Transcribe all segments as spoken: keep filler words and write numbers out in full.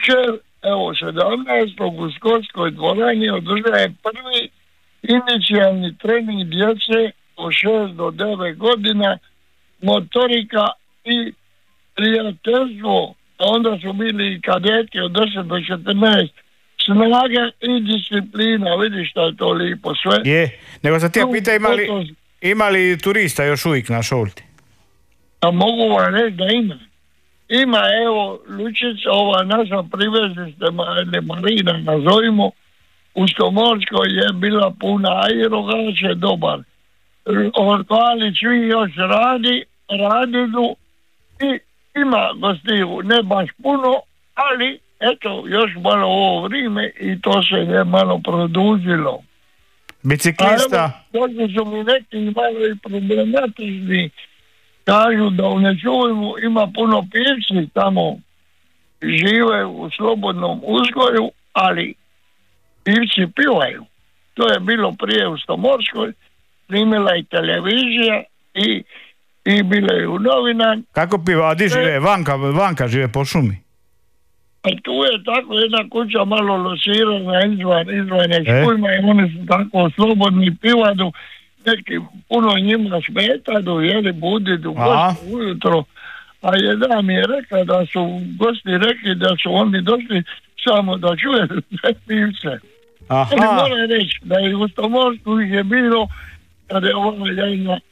jučer, evo, sedamnaestog u Skotskoj dvorani održao je prvi inicijalni trening djece od šest do devet godina, motorika i prijateljstvo, a onda su bili i kadeti od deset do četrnaest, snaga i disciplina, vidiš šta je to lipo sve. Je, nego sam ti ja pita imali, imali turista još uvijek na Šolti? A mogu vam reći da ima. Ima, evo, Lučica, ova naša privezište, ili Marina, nazovimo, u Stomorskoj je bila puna aerogač je dobar. Orkali svi još radi, radidu i ima gostiju, ne baš puno, ali eto, još malo ovo vrijeme i to se je malo produžilo. Biciklista? Dođe su mi neki malo i problematični. Kažu da u Nečuvinu ima puno pivci tamo, žive u slobodnom uzgoju, ali pivci pivaju. To je bilo prije u Stomorskoj, snimila i televizija i, i bile je u novina. Kako piva? A di žive? Vanka, vanka žive po šumi? A tu je tako jedna kuća malo losirana izvan, izvan Nečuvina e? I oni su tako slobodni pivadu. Neki puno njima smetaju, jeli budidu gosti ujutro, a jedan mi je rekao da su gosti rekli da su oni došli samo da čuje sve pivce. Aha. Ali moram reći da je u Stomorsku ih je bilo, kada je ova jedna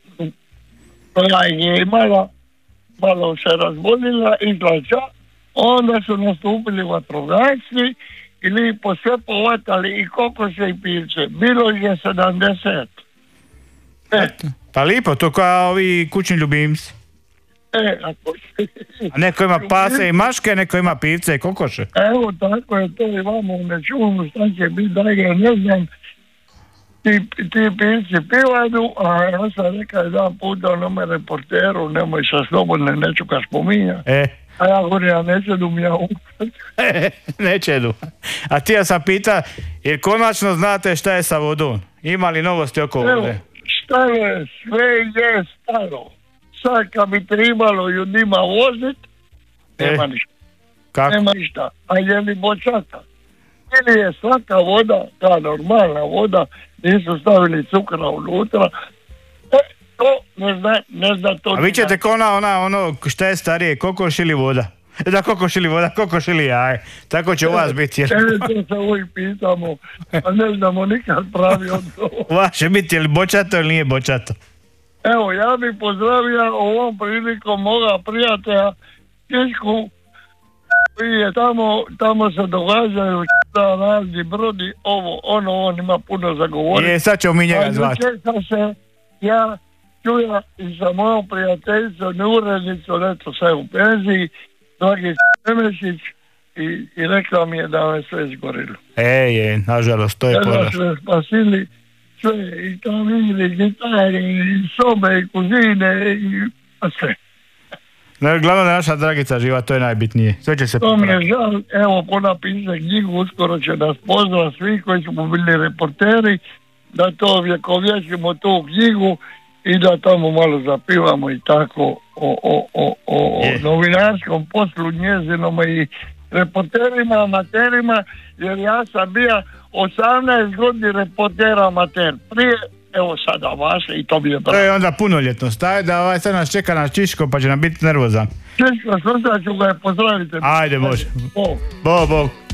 koja je imala, malo se razbolila, izlača, onda su nastupili vatrogasci i lipo sve povatali i kokose i pivce. Bilo je sedamdeset. E. Pa lipo, to kao ovi kućni ljubimci. E, ako... A neko ima pase i maške, neko ima pivce i kokoše. Evo, tako je to i vamo u Nečuvinu, šta će biti dalje, ne znam. Ti, ti pivci pivaju, a ja sam rekao jedan puta onome reporteru, nemoj sa slobodne, neću ga spominjati. E. A ja govorim, ja ne čedu mi ja ukat. Ne čedu. A ti ja sam pita, jer konačno znate šta je sa vodom? Ima li novosti oko vode? Šta je, sve je staro. Sad kad bi trebalo ljudima vozit, nema e, ništa. Kako? Nema ništa. A je li bočata? Ili je svaka voda, ta normalna voda, nisu stavili cukra unutra. E, to ne zna, ne zna to. A vi ćete ko ona, ona, ono, šta je starije, kokoš ili voda? Da, kokoš ili voda, kokoš ili jaje. Tako će u vas biti. Jer... E, to se uvijek pitamo, a ne znamo nikad pravi odgovor. U vas će biti, je li bočato ili nije bočato? Evo, ja bih pozdravio ovom prilikom moga prijatelja Kišku, koji je tamo, tamo se događaju da razni brodi, ovo, ono, on ima puno za govoriti. Je, sad ćemo mi njega zvati. A jučer se ja čuja i sa mojom prijateljicom, neurednicom, eto sve u penziji, dragi Semešić, i, i rekla mi je da me sve izgorilo. E, je, nažalost, to je poraz. Da sve spasili, sve, i kamili, gitare, i sobe, i kuzine, i sve. No, glavno da naša Dragica živa, to je najbitnije. Sve će se to mi je žal, evo, ko napiše knjigu, uskoro će nas pozvat svi koji smo bili reporteri, da to vjekovječimo tu knjigu i da tamo malo zapivamo i tako o, o, o, o novinarskom poslu njezinom i reporterima, amaterima, jer ja sam bio osamnaest godina reportera amater. Prije, evo sada vas i to bi je pravo. To je onda punoljetnost, taj da ovaj sad nas čeka na Čiško pa će nam biti nervozan. Čiško, slušat ću ga i pozdravite. Ajde, može. Bog. Bog, Bog.